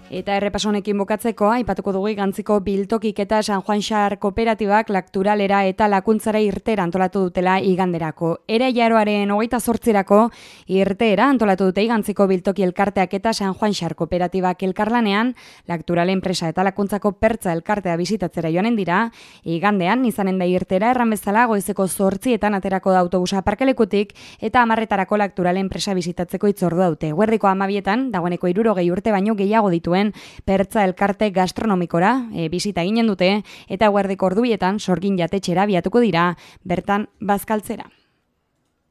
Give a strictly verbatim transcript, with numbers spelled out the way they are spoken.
Eta errepasonekin bukatzeko, aipatuko dugu Gantziko Biltokik eta San Juan Xar kooperatibak Lakturalera eta Lakuntzara irtera antolatu dutela iganderako. Ere jaroaren hogeita zortzirako irtera antolatu dute Gantziko Biltoki elkarteak eta San Juan Xar kooperatibak elkarlanean, Laktural enpresa eta Lakuntzako pertza elkartea bisitatzera joanen dira, igandean izanen da irtera erran bezala goizeko zortzietan aterako da autobusa parkelekutik eta hamarretarako Laktural enpresa bisitatzeko hitzordu daute. Guerdiko hamabietan, dagoeneko hirurogei urte baino gehiago dituen pertza elkarte gastronomikora e, bisita ginen dute eta guardiko ordubietan sorgin jatetxera biatuko dira bertan bazkaltzera.